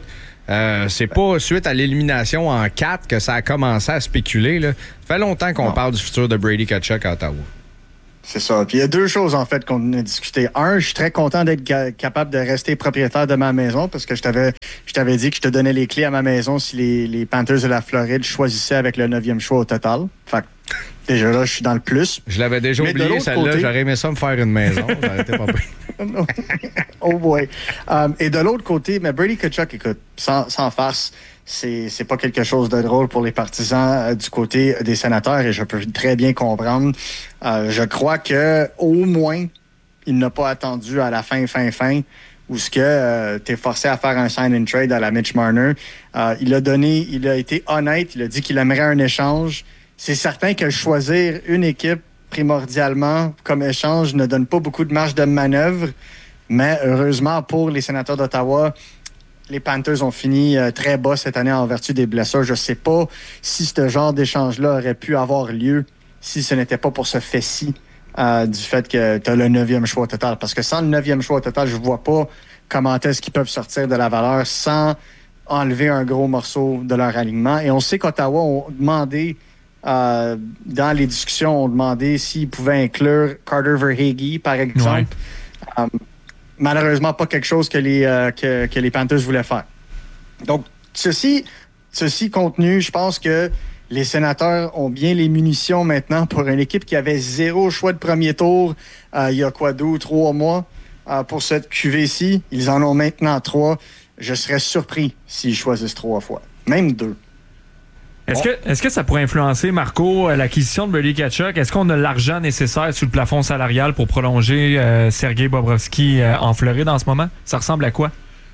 C'est pas suite à l'élimination en 4 que ça a commencé à spéculer. Là. Ça fait longtemps qu'on parle du futur de Brady Tkachuk à Ottawa. C'est ça. Puis il y a 2 choses, en fait, qu'on a discuté. Un, je suis très content d'être capable de rester propriétaire de ma maison parce que je t'avais dit que je te donnais les clés à ma maison si les Panthers de la Floride choisissaient avec le 9e choix au total. Fait que déjà là, je suis dans le plus. Je l'avais déjà oublié, celle-là. J'aurais aimé ça me faire une maison. Ça aurait été pas pire. Oh boy. Et de l'autre côté, mais Brady Tkachuk, écoute, sans farce, c'est pas quelque chose de drôle pour les partisans du côté des Sénateurs et je peux très bien comprendre. Je crois que au moins, il n'a pas attendu à la fin où ce que t'es forcé à faire un sign and trade à la Mitch Marner. Il a été honnête, il a dit qu'il aimerait un échange. C'est certain que choisir une équipe primordialement comme échange ne donne pas beaucoup de marge de manœuvre, mais heureusement pour les Sénateurs d'Ottawa, les Panthers ont fini très bas cette année en vertu des blessures. Je ne sais pas si ce genre d'échange-là aurait pu avoir lieu si ce n'était pas pour ce fait-ci du fait que tu as le 9e choix total. Parce que sans le 9e choix total, je ne vois pas comment est-ce qu'ils peuvent sortir de la valeur sans enlever un gros morceau de leur alignement. Et on sait qu'Ottawa ont demandé, dans les discussions, ont demandé s'ils pouvaient inclure Carter Verhaeghe, par exemple. Ouais. Malheureusement, pas quelque chose que les Panthers voulaient faire. Donc, ceci contenu, je pense que les Sénateurs ont bien les munitions maintenant pour une équipe qui avait 0 choix de premier tour il y a 2 ou 3 mois pour cette QV-ci. Ils en ont maintenant 3. Je serais surpris s'ils choisissent 3 fois. Même 2. Est-ce que ça pourrait influencer, Marco, l'acquisition de Brady Tkachuk? Est-ce qu'on a l'argent nécessaire sur le plafond salarial pour prolonger Sergei Bobrovsky en Floride en ce moment? Ça ressemble à quoi?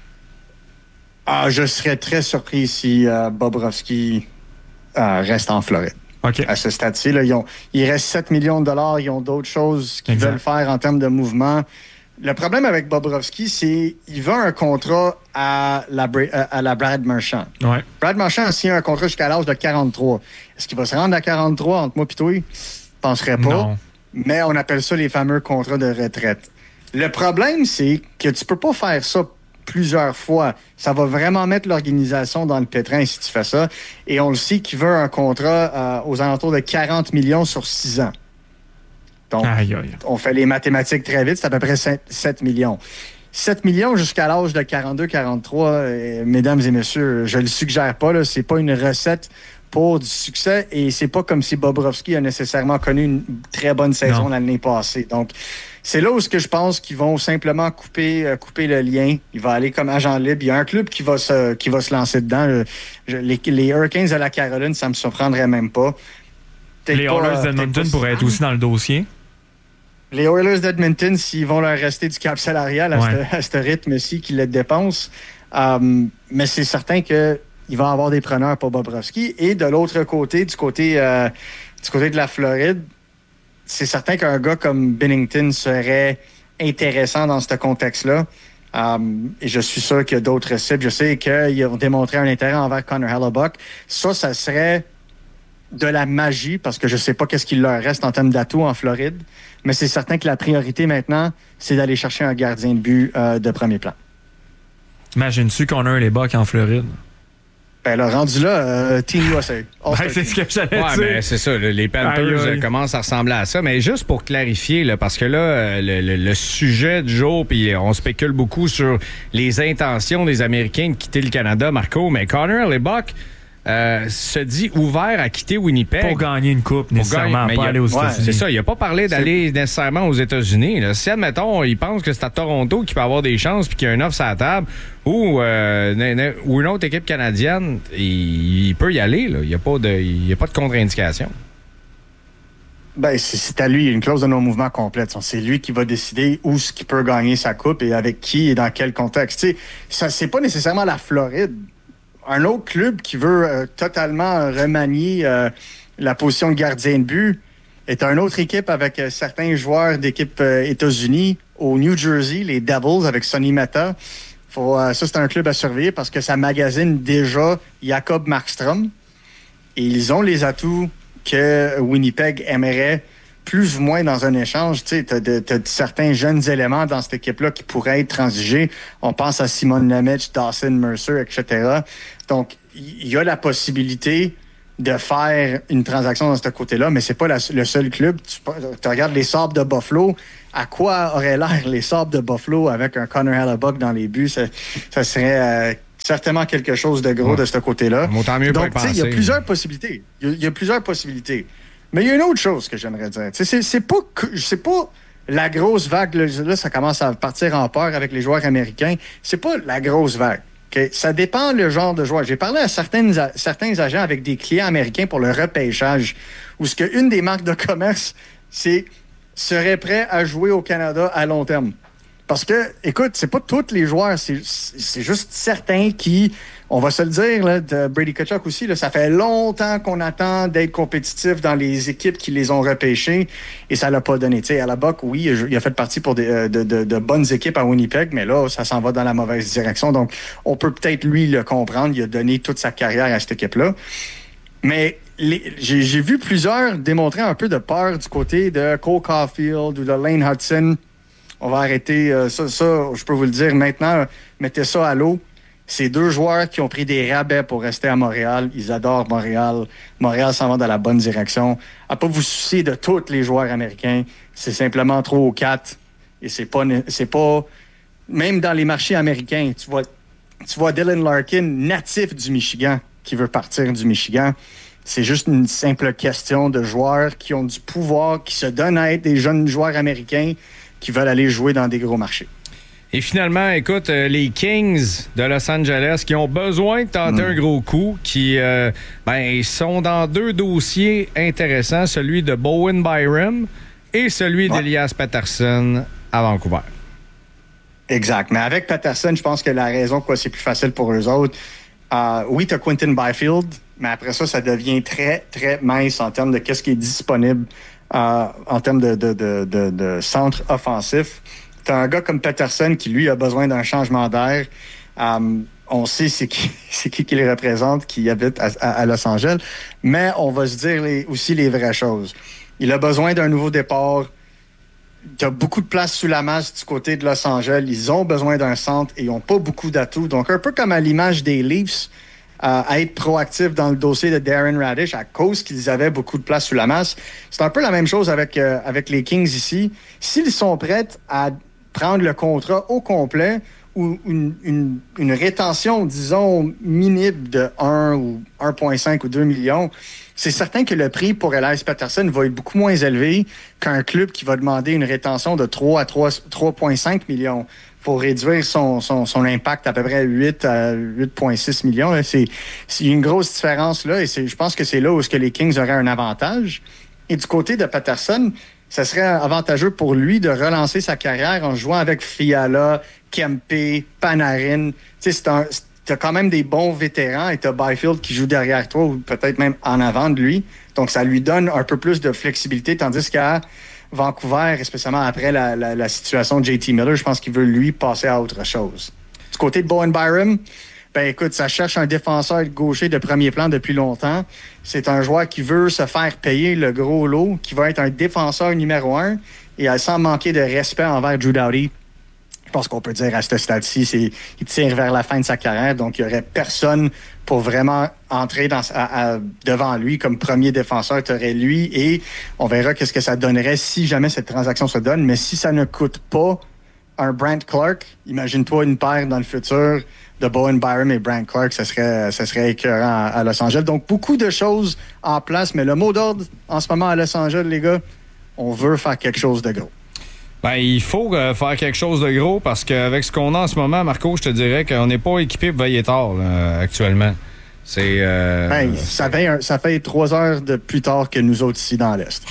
Je serais très surpris si Bobrovsky reste en Floride. Okay. À ce stade-ci, là, il reste 7 millions de dollars. Ils ont d'autres choses qu'ils veulent faire en termes de mouvement. Le problème avec Bobrovsky, c'est qu'il veut un contrat à la Brad Marchand. Ouais. Brad Marchand a signé un contrat jusqu'à l'âge de 43. Est-ce qu'il va se rendre à 43 entre moi et toi? Je penserais pas. Non. Mais on appelle ça les fameux contrats de retraite. Le problème, c'est que tu peux pas faire ça plusieurs fois. Ça va vraiment mettre l'organisation dans le pétrin si tu fais ça. Et on le sait qu'il veut un contrat aux alentours de 40 millions sur 6 ans. Donc, on fait les mathématiques très vite, c'est à peu près 7 millions. 7 millions jusqu'à l'âge de 42-43, mesdames et messieurs, je le suggère pas, là, c'est pas une recette pour du succès et c'est pas comme si Bobrovsky a nécessairement connu une très bonne saison l'année passée. Donc, c'est là où je pense qu'ils vont simplement couper le lien. Il va aller comme agent libre. Il y a un club qui va se lancer dedans. Les Hurricanes de la Caroline, ça me surprendrait même pas. Les Oilers d'Edmonton pourraient être aussi dans le dossier. Les Oilers d'Edmonton, s'ils vont leur rester du cap salarial à ce rythme-ci qu'ils le dépensent. Mais c'est certain qu'il va y avoir des preneurs pour Bobrovsky. Et de l'autre côté, du côté de la Floride, c'est certain qu'un gars comme Binnington serait intéressant dans ce contexte-là. Et je suis sûr qu'il y a d'autres cibles. Je sais qu'ils ont démontré un intérêt envers Connor Hellebuyck. Ça serait de la magie, parce que je sais pas qu'est-ce qu'il leur reste en termes d'atouts en Floride, mais c'est certain que la priorité maintenant, c'est d'aller chercher un gardien de but de premier plan. Imagine-tu qu'on a un Hellebuyck en Floride? Ben là, rendu là, Team USA. C'est ce que j'allais dire. Ben, c'est ça, les Panthers commencent à ressembler à ça. Mais juste pour clarifier, là, parce que là, le sujet du jour, puis on spécule beaucoup sur les intentions des Américains de quitter le Canada, Marco, mais Connor Hellebuyck se dit ouvert à quitter Winnipeg. Pour gagner une coupe, nécessairement, pas aller aux États-Unis. C'est ça, il n'a pas parlé d'aller nécessairement aux États-Unis. Là. Si, admettons, il pense que c'est à Toronto qu'il peut avoir des chances puis qu'il y a une offre sur la table, ou une autre équipe canadienne, il peut y aller. Là. Il n'y a pas de contre-indication. Ben, c'est à lui. Il y a une clause de non-mouvement complète. C'est lui qui va décider où ce qu'il peut gagner sa coupe et avec qui et dans quel contexte. Ça, c'est pas nécessairement la Floride. Un autre club qui veut totalement remanier la position de gardien de but est une autre équipe avec certains joueurs d'équipe États-Unis au New Jersey, les Devils avec Sonny Mata. Ça, c'est un club à surveiller parce que ça magasine déjà Jacob Markstrom. Et ils ont les atouts que Winnipeg aimerait plus ou moins dans un échange. Tu sais, t'as certains jeunes éléments dans cette équipe-là qui pourraient être transigés. On pense à Simon Nemec, Dawson Mercer, etc. Donc, il y a la possibilité de faire une transaction dans ce côté-là, mais c'est pas le seul club. Tu regardes les Sabres de Buffalo. À quoi auraient l'air les Sabres de Buffalo avec un Connor Hellebuck dans les buts? Ça serait certainement quelque chose de gros de ce côté-là. Tant mieux. Donc, tu sais, il y a plusieurs possibilités. Il y a plusieurs possibilités. Mais il y a une autre chose que j'aimerais dire. C'est pas la grosse vague. Là, ça commence à partir en peur avec les joueurs américains. C'est pas la grosse vague. Okay? Ça dépend le genre de joueur. J'ai parlé à certains agents avec des clients américains pour le repêchage, où ce qu'une des marques de commerce, serait prêt à jouer au Canada à long terme. Parce que, écoute, c'est pas tous les joueurs, c'est juste certains qui, on va se le dire, là, de Brady Tkachuk aussi, là, ça fait longtemps qu'on attend d'être compétitif dans les équipes qui les ont repêchés et ça l'a pas donné. Tu sais, Hellebuck, oui, il a fait partie pour de bonnes équipes à Winnipeg, mais là, ça s'en va dans la mauvaise direction. Donc, on peut peut-être, lui, le comprendre. Il a donné toute sa carrière à cette équipe-là. Mais j'ai vu plusieurs démontrer un peu de peur du côté de Cole Caulfield ou de Lane Hudson. On va arrêter ça, je peux vous le dire maintenant, mettez ça à l'eau. C'est deux joueurs qui ont pris des rabais pour rester à Montréal. Ils adorent Montréal. Montréal s'en va dans la bonne direction. À pas vous soucier de tous les joueurs américains. C'est simplement 3 ou 4. Et c'est pas même dans les marchés américains, tu vois Dylan Larkin, natif du Michigan, qui veut partir du Michigan. C'est juste une simple question de joueurs qui ont du pouvoir, qui se donnent à être des jeunes joueurs américains qui veulent aller jouer dans des gros marchés. Et finalement, écoute, les Kings de Los Angeles qui ont besoin de tenter un gros coup, qui sont dans deux dossiers intéressants, celui de Bowen Byram et celui d'Elias Pettersson à Vancouver. Exact. Mais avec Pettersson, je pense que la raison pourquoi c'est plus facile pour eux autres, oui, tu as Quinton Byfield, mais après ça devient très, très mince en termes de qu'est-ce qui est disponible en termes de centre offensif. Tu as un gars comme Pettersson qui, lui, a besoin d'un changement d'air. On sait c'est qui les représente, qui habite à Los Angeles, mais on va se dire aussi les vraies choses. Il a besoin d'un nouveau départ. Il y a beaucoup de place sous la masse du côté de Los Angeles. Ils ont besoin d'un centre et ils n'ont pas beaucoup d'atouts. Donc, un peu comme à l'image des Leafs, à être proactif dans le dossier de Darren Radish à cause qu'ils avaient beaucoup de place sous la masse. C'est un peu la même chose avec les Kings ici. S'ils sont prêts à prendre le contrat au complet ou une rétention, disons, minime de 1 ou 1,5 ou 2 millions, c'est certain que le prix pour Elias Pettersson va être beaucoup moins élevé qu'un club qui va demander une rétention de 3 à 3,5 millions pour réduire son impact à peu près 8 à 8,6 millions. Là. C'est une grosse différence là et je pense que c'est là où les Kings auraient un avantage. Et du côté de Pettersson, ça serait avantageux pour lui de relancer sa carrière en jouant avec Fiala, Kempe, Panarin. Tu sais, t'as quand même des bons vétérans et t'as Byfield qui joue derrière toi ou peut-être même en avant de lui. Donc, ça lui donne un peu plus de flexibilité, tandis qu'à Vancouver, spécialement après la situation de JT Miller, je pense qu'il veut, lui, passer à autre chose. Du côté de Bowen Byram, écoute, ça cherche un défenseur gaucher de premier plan depuis longtemps. C'est un joueur qui veut se faire payer le gros lot, qui va être un défenseur numéro 1 et sans manquer de respect envers Drew Doughty. Je pense qu'on peut dire à ce stade-ci, il tire vers la fin de sa carrière, donc il n'y aurait personne pour vraiment entrer devant lui comme premier défenseur. Tu aurais lui et on verra qu'est-ce que ça donnerait si jamais cette transaction se donne. Mais si ça ne coûte pas un Brandt Clarke, imagine-toi une paire dans le futur de Bowen Byram et Brandt Clarke, ça serait écœurant à Los Angeles. Donc, beaucoup de choses en place, mais le mot d'ordre en ce moment à Los Angeles, les gars, on veut faire quelque chose de gros. Il faut faire quelque chose de gros parce qu'avec ce qu'on a en ce moment, Marco, je te dirais qu'on n'est pas équipé pour veiller tard là, actuellement. C'est ça fait 3 heures de plus tard que nous autres ici dans l'Est.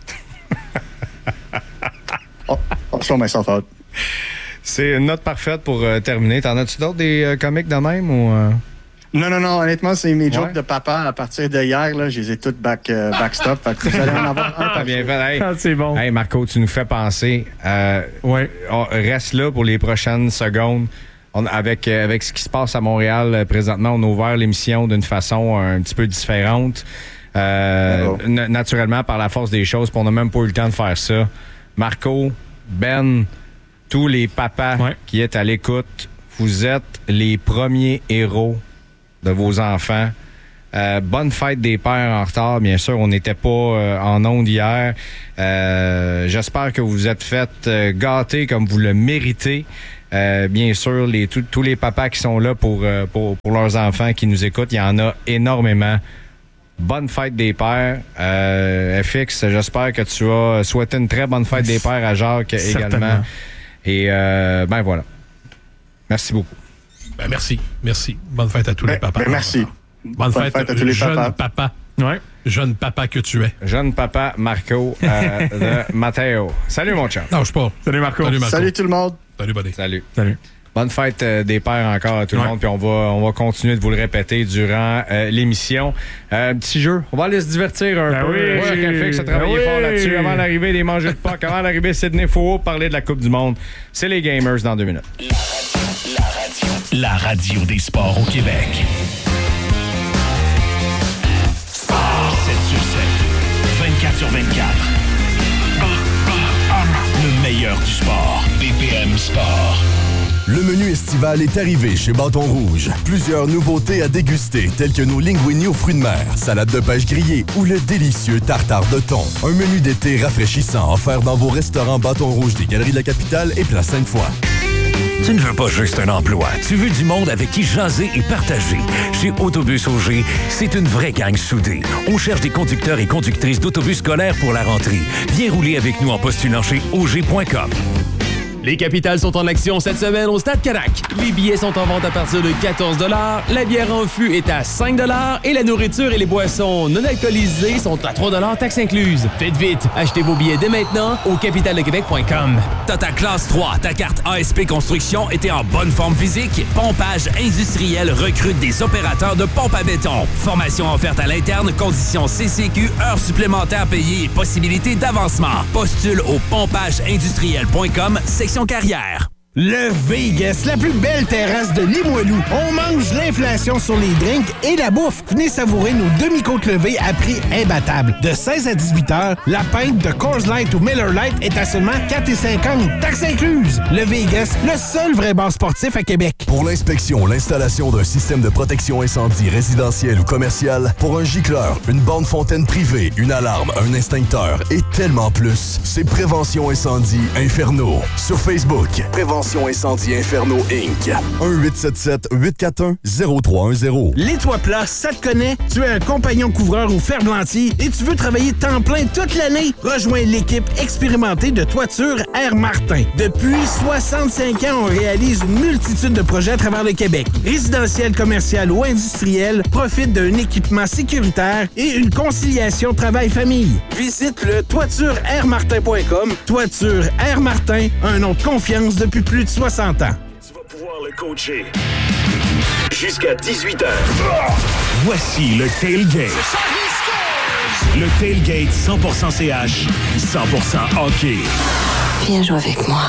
I'll show myself out. C'est une note parfaite pour terminer. T'en as-tu d'autres des comiques de même ou Non, honnêtement, c'est mes jokes de papa à partir de hier. Là, je les ai toutes backstop. Vous allez en avoir un par bien jour. fait. Hey, c'est bon. Hey, Marco, tu nous fais penser. Reste là pour les prochaines secondes. Avec ce qui se passe à Montréal présentement, on a ouvert l'émission d'une façon un petit peu différente. Naturellement, par la force des choses, puis on n'a même pas eu le temps de faire ça. Marco, Ben, tous les papas qui êtes à l'écoute, vous êtes les premiers héros de vos enfants. Bonne fête des pères en retard. Bien sûr, on n'était pas en ondes hier. J'espère que vous vous êtes fait gâter comme vous le méritez. Bien sûr, tous les papas qui sont là pour leurs enfants qui nous écoutent, il y en a énormément. Bonne fête des pères. FX, j'espère que tu as souhaité une très bonne fête des pères à Jacques également. Et ben voilà. Merci beaucoup. Ben merci. Bonne fête à tous les papas. Merci. Bonne fête à tous les jeunes papas. Ouais. Jeune papa que tu es. Jeune papa Marco de Matteo. Salut mon chum. Lâche pas. Salut Marco. Salut tout le monde. Salut buddy. Salut. Bonne fête des pères encore à tout le monde. Puis on va continuer de vous le répéter durant l'émission. Petit jeu. On va aller se divertir un peu. Oui. FX a travaillé fort là-dessus. Avant l'arrivée des mangeux de Pâques, avant l'arrivée de Sydney Fouault, parler de la Coupe du Monde. C'est les Gamers dans 2 minutes. La radio des sports au Québec. 7 sur 7. 24 sur 24. Le meilleur du sport. BPM Sport. Le menu estival est arrivé chez Bâton Rouge. Plusieurs nouveautés à déguster, telles que nos linguini aux fruits de mer, salade de pêche grillée ou le délicieux tartare de thon. Un menu d'été rafraîchissant offert dans vos restaurants Bâton Rouge des Galeries de la Capitale et Place Sainte-Foy. Tu ne veux pas juste un emploi, tu veux du monde avec qui jaser et partager. Chez Autobus Auger, c'est une vraie gang soudée. On cherche des conducteurs et conductrices d'autobus scolaires pour la rentrée. Viens rouler avec nous en postulant chez auger.com. Les capitales sont en action cette semaine au Stade Carac. Les billets sont en vente à partir de 14 $, la bière en fût est à 5 $ et la nourriture et les boissons non alcoolisées sont à 3 $, taxes incluses. Faites vite, achetez vos billets dès maintenant au capitaledequebec.com. T'as ta classe 3, ta carte ASP Construction et t'es en bonne forme physique? Pompage Industriel recrute des opérateurs de pompe à béton. Formation offerte à l'interne, conditions CCQ, heures supplémentaires payées et possibilités d'avancement. Postule au pompageindustriel.com, section carrière. Le Vegas, la plus belle terrasse de Limoilou. On mange l'inflation sur les drinks et la bouffe. Venez savourer nos demi-côtes levées à prix imbattable. De 16 à 18 heures, la pinte de Coors Light ou Miller Light est à seulement 4,50 $, taxes incluses. Le Vegas, le seul vrai bar sportif à Québec. Pour l'inspection, l'installation d'un système de protection incendie résidentiel ou commercial, pour un gicleur, une borne fontaine privée, une alarme, un extincteur et tellement plus, c'est Prévention Incendie Inferno. Sur Facebook, Prévention Incendie Inferno Inc. 1-877-841-0310. Les toits plats, ça te connaît? Tu es un compagnon couvreur ou ferblantier et tu veux travailler temps plein toute l'année? Rejoins l'équipe expérimentée de Toiture Air Martin. Depuis 65 ans, on réalise une multitude de projets à travers le Québec. Résidentiel, commercial ou industriel, profite d'un équipement sécuritaire et une conciliation travail-famille. Visite le toitureairmartin.com. Toiture Air Martin, un nom de confiance depuis plus de 60 ans. Tu vas pouvoir le coacher jusqu'à 18h. Voici le Tailgate. Le Tailgate 100% CH, 100% hockey. Viens jouer avec moi.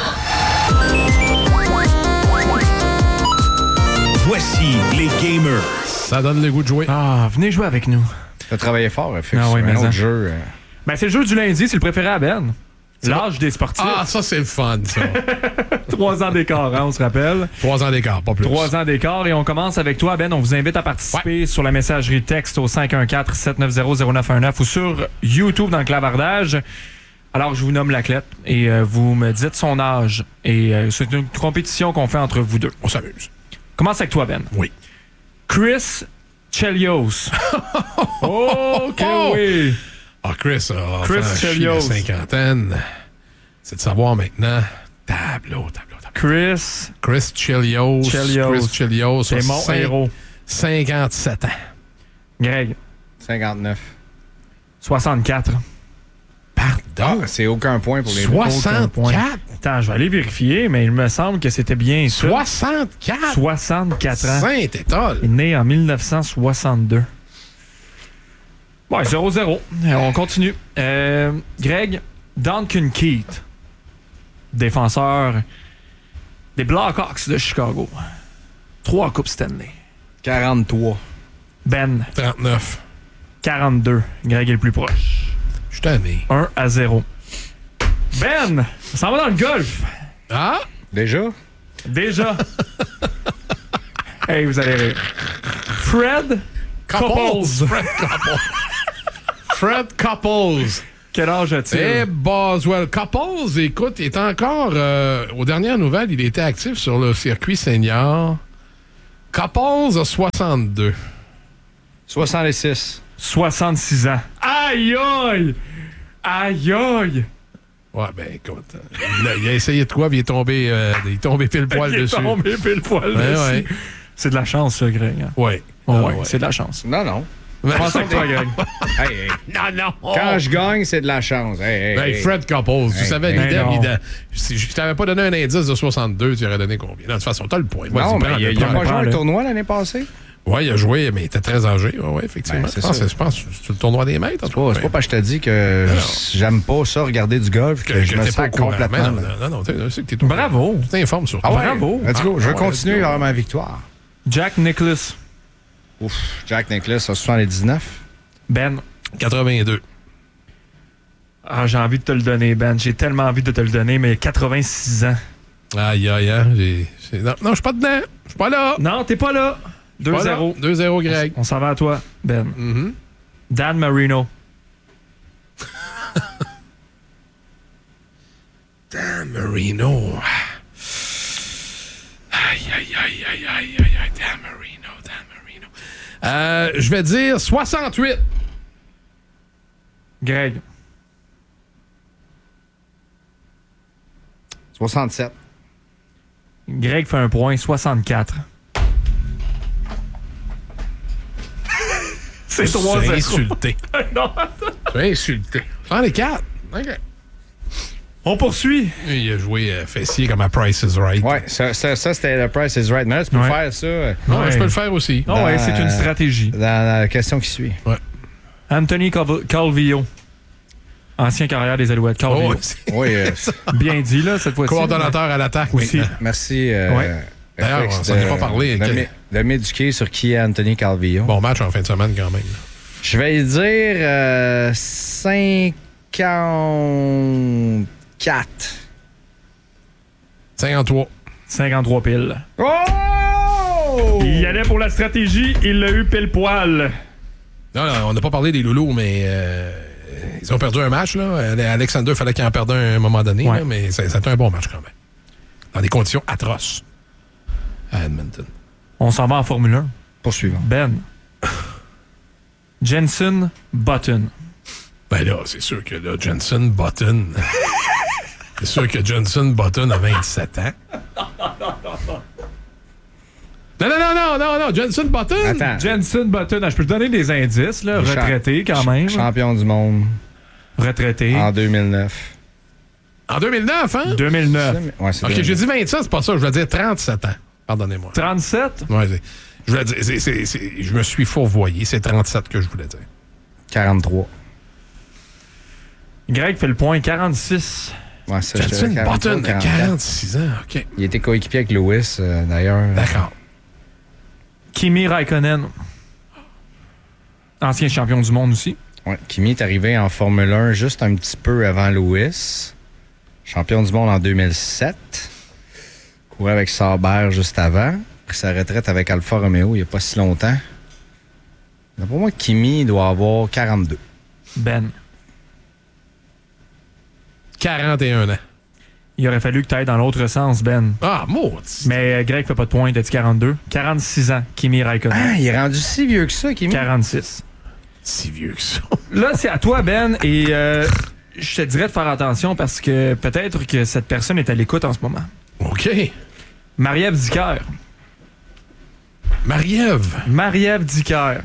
Voici les Gamers. Ça donne le goût de jouer. Ah, venez jouer avec nous. T'as travaillé fort, FX. Ah oui, mais un autre ça. jeu. Ben, c'est le jeu du lundi, c'est le préféré à Ben. L'âge des sportifs. Ah, ça, c'est le fun, ça. 3 ans d'écart, hein, on se rappelle. 3 ans d'écart, pas plus. 3 ans d'écart. Et on commence avec toi, Ben. On vous invite à participer sur la messagerie texte au 514-790-0919 ou sur YouTube dans le clavardage. Alors, je vous nomme l'athlète et vous me dites son âge. Et c'est une compétition qu'on fait entre vous deux. On s'amuse. Commence avec toi, Ben. Oui. Chris Chelios. Oh, que oui. Ah, Chris Chris Chelios. La cinquantaine. C'est de savoir maintenant. Tableau. Chris Chelios. Chris Chelios. C'est mon héros. 57 ans. Greg. 59. 64. Pardon? C'est aucun point pour les 64? Attends, je vais aller vérifier, mais il me semble que c'était bien ça. 64? 64 ans. Saint-Étoile. Il est né en 1962. Ouais, 0-0. On continue. Greg, Duncan Keith, défenseur des Blackhawks de Chicago. 3 Coupes Stanley. 43. Ben. 39. 42. Greg est le plus proche. Je suis tanné. 1-0. Ben, on s'en va dans le golf. Ah? Déjà? Hey, vous allez rire. Fred Couples. Fred Couples. Quel âge a-t-il? Et Boswell Couples, écoute, il est encore, aux dernières nouvelles, il était actif sur le circuit senior. Couples a 62. 66. 66 ans. Aïe, aïe! Aïe, aïe! Ouais, ben écoute, il a essayé de quoi, puis il est tombé pile poil dessus. Il est tombé pile poil dessus. Ouais. C'est de la chance, ça, Greg. Hein? Ouais. Ouais, c'est de la chance. Non. Je pense avec toi, Greg. Hey. Non. Quand je gagne, c'est de la chance. Hey. Fred Couples, tu savais l'idée. non. Si je t'avais pas donné un indice de 62, tu aurais donné combien? Non, de toute façon, t'as le point. Non, mais il a pas joué un tournoi l'année passée? Oui, il a joué, mais il était très âgé. Oui, effectivement. Ben, je pense que c'est le tournoi des maîtres. C'est pas parce que je te dis que j'aime pas ça, regarder du golf, que je me t'es sens complètement. Non, c'est que t'es tout. Bravo. Tu t'informes sur Ah toi. ouais? Bravo. Let's go. Je vais continuer vers ma victoire. Jack Nicklaus. Ouf, Jack Nicklaus a 79. Ben. 82. Ah, j'ai envie de te le donner, Ben. J'ai tellement envie de te le donner, mais 86 ans. Aïe. Non, je suis pas dedans. Je suis pas là. Non, t'es pas là. 2-0. 2-0, Greg. On s'en va à toi, Ben. Mm-hmm. Dan Marino. Dan Marino. Aïe. Dan Marino. Je vais dire 68. Greg. 67. Greg fait un point, 64. C'est 3-0. insulté. Non, C'est insulté. Prends les 4. OK. On poursuit. Il a joué fessier comme à Price is Right. Ouais, ça c'était le Price is Right. Mais là, tu peux faire ça. Non, je peux le faire aussi. Oh, ouais, c'est une stratégie. Dans la question qui suit. Ouais. Anthony Calvillo. Ancien carrière des Alouettes. Calvillo. Oui. Bien dit, là, cette fois-ci. Coordonnateur à l'attaque aussi. Merci. D'ailleurs, on s'en est pas parlé. De m'éduquer sur qui est Anthony Calvillo. Bon match en fin de semaine, quand même. Je vais dire 54. 53. 53 piles. Oh! Il y allait pour la stratégie, il l'a eu pile poil. Non, on n'a pas parlé des loulous, mais ils ont perdu un match. Là. Alexander, il fallait qu'il en perde un à un moment donné, là, mais c'était un bon match quand même. Dans des conditions atroces à Edmonton. On s'en va en Formule 1. Poursuivons. Ben. Jenson Button. Ben là, c'est sûr que là, Jenson Button... c'est sûr que Jenson Button a 27 ans. Non, Jenson Button! Attends. Jenson Button, je peux te donner des indices, là. Retraité quand même. Champion du monde. Retraité. En 2009. En 2009, hein? 2009. Ouais, c'est OK, 2009. j'ai dit 27, c'est pas ça. Je voulais dire 37 ans. Pardonnez-moi. 37? Ouais, je voulais dire... je me suis fourvoyé. C'est 37 que je voulais dire. 43. Greg fait le point, 46. Ouais, ça, Jenson Button de 44. 46 ans, OK. Il était coéquipier avec Lewis, d'ailleurs. D'accord. Kimi Raikkonen. Ancien champion du monde aussi. Ouais, Kimi est arrivé en Formule 1 juste un petit peu avant Lewis. Champion du monde en 2007. Courait avec Sauber juste avant. Pris sa retraite avec Alfa Romeo il n'y a pas si longtemps. Pour moi, Kimi doit avoir 42. Ben. 41 ans. Il aurait fallu que tu ailles dans l'autre sens, Ben. Ah, maudit. Mais Greg fait pas de point, t'as dit 42. 46 ans, Kimi Raikkonen. Ah, il est rendu si vieux que ça, Kimi. 46. Si vieux que ça. Là, c'est à toi, Ben, et je te dirais de faire attention parce que peut-être que cette personne est à l'écoute en ce moment. OK. Marie-Ève Dicker. Marie-Ève Dicker.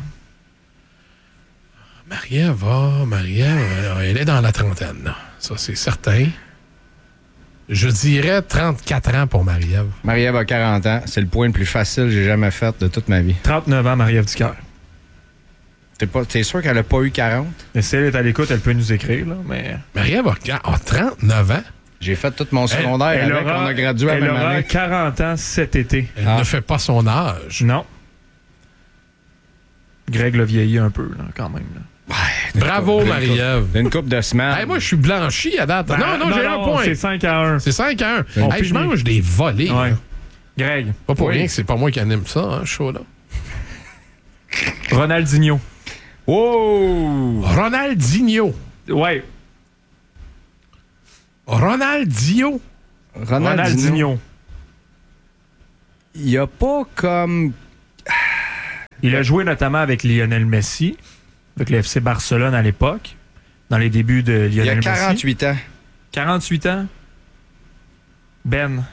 Marie-Ève, elle est dans la trentaine, là. Ça, c'est certain. Je dirais 34 ans pour Marie-Ève. Marie-Ève a 40 ans. C'est le point le plus facile que j'ai jamais fait de toute ma vie. 39 ans, Marie-Ève Dicker. T'es sûr qu'elle a pas eu 40? Et si elle est à l'écoute, elle peut nous écrire, là, mais... Marie-Ève a 39 ans? J'ai fait tout mon secondaire avec. On a gradué à la même année. Elle aura 40 ans cet été. Elle ne fait pas son âge. Non. Greg l'a vieilli un peu, là, quand même. Là. Bravo, Marie-Ève. Une coupe de semaines. Hey, moi, je suis blanchi à date. Non, j'ai un point. C'est 5-1. C'est 5-1. Hey, je mange des volets. Ouais. Greg. Pas pour rien que c'est pas moi qui anime ça, hein, ce show-là. Ronaldinho. Wow! Ronaldinho. Ouais. Ronaldinho. Il n'y a pas comme... Il a joué notamment avec Lionel Messi, avec le FC Barcelone à l'époque, dans les débuts de Lionel Messi. Il a 48 ans. 48 ans? Ben.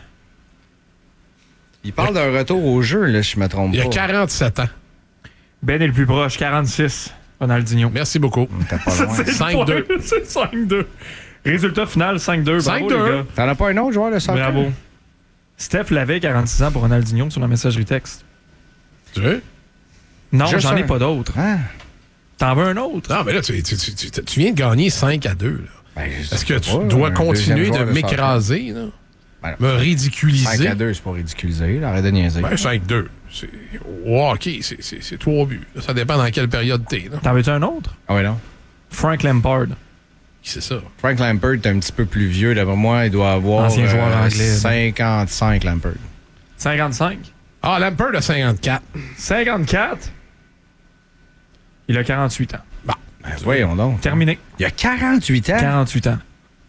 Il parle d'un retour au jeu, là, si je me trompe pas. Il a 47 ans. Ben est le plus proche, 46. Ronaldinho. Merci beaucoup. T'es pas loin. 5-2. C'est 5-2. Résultat final, 5-2. Bravo, 5-2. les gars. T'en as pas un autre joueur de soccer? Bravo. Steph l'avait 46 ans pour Ronaldinho sur la messagerie texte. Tu veux? Non, Juste j'en ai un. pas d'autres. Ah. T'en veux un autre? Non, mais là, tu viens de gagner 5-2. Là. Ben, Est-ce que tu dois continuer de m'écraser, là? Ben, me ridiculiser? 5-2, c'est pas ridiculiser. Là, arrête de niaiser. Ben, 5-2. Au hockey, c'est 3 buts. Ça dépend dans quelle période t'es. T'en veux-tu un autre? Ah oui, non. Frank Lampard. Qui c'est ça? Frank Lampard est un petit peu plus vieux. D'après moi, il doit avoir Ancien joueur anglais. 55, Lampard. 55? Ah, Lampard a 54. 54? Il a 48 ans. Bon. Ben, voyons donc. Terminé. Il a 48 ans? 48 ans.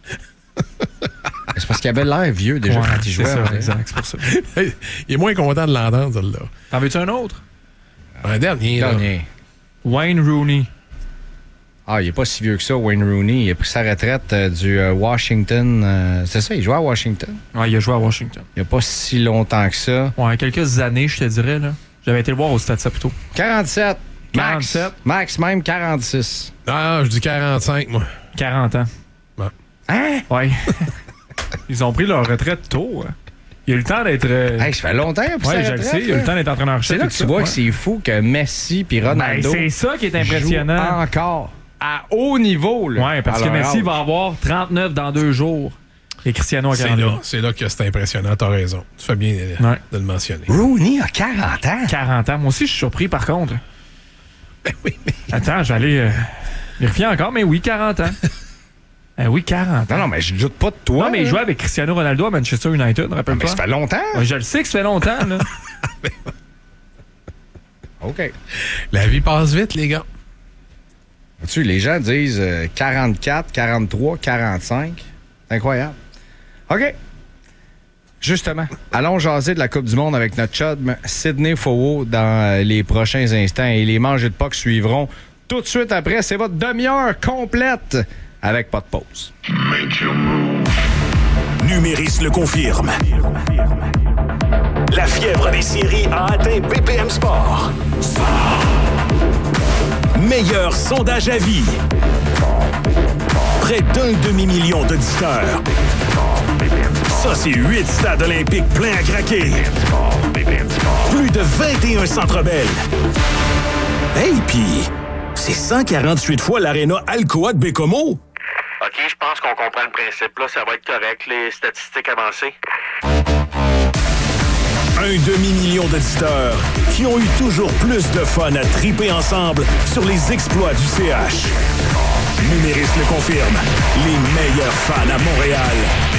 C'est parce qu'il avait l'air vieux déjà quand il jouait. C'est ça, exact, c'est pour ça. Il est moins content de l'entendre, celle-là. T'en veux-tu un autre? Un dernier. Wayne Rooney. Ah, il est pas si vieux que ça, Wayne Rooney. Il a pris sa retraite du Washington. C'est ça, il jouait à Washington? Ouais, il a joué à Washington. Il n'y a pas si longtemps que ça. Ouais, quelques années, je te dirais. Là. J'avais été le voir au Stade Saputo. 47. 47. Max même 46. Ah, je dis 45, moi. 40 ans. Ouais. Hein? Ouais. Ils ont pris leur retraite tôt. Hein. Il a eu le temps d'être... Hey, ça fait longtemps pour ouais, je le sais. Il a eu le temps d'être entraîneur-chef. C'est là que tu vois que c'est fou que Messi puis Ronaldo... Ben, c'est ça qui est impressionnant. Jouent encore à haut niveau. Là, ouais, parce que Messi va avoir 39 dans 2 jours. Et Cristiano a 40 ans. C'est là que c'est impressionnant. T'as raison. Tu fais bien de le mentionner. Rooney a 40 ans. 40 ans. Moi aussi, je suis surpris par contre. Ben oui, mais... Attends, je vais aller vérifier encore, mais oui, 40 ans. Oui, 40 ans. Non, mais je doute pas de toi. Non, mais il jouait avec Cristiano Ronaldo à Manchester United, rappelle-toi. Mais ça fait longtemps. Ouais, je le sais que ça fait longtemps, là. OK. La vie passe vite, les gars. Tu les gens disent 44, 43, 45. C'est incroyable. OK. Justement, allons jaser de la Coupe du Monde avec notre chum Sidney Fowell dans les prochains instants. Et les mangers de POC suivront tout de suite après. C'est votre demi-heure complète avec pas de pause. Numéris le confirme. La fièvre des séries a atteint BPM Sport. Meilleur sondage à vie. Près d'1 demi-million d'auditeurs. Ça, c'est 8 stades olympiques pleins à craquer. Plus de 21 centres belles. Hey, pis c'est 148 fois l'aréna Alcoa de Bécomo. OK, je pense qu'on comprend le principe. Là, ça va être correct, les statistiques avancées. 1 demi-million d'auditeurs qui ont eu toujours plus de fun à triper ensemble sur les exploits du CH. Numéris le confirme. Les meilleurs fans à Montréal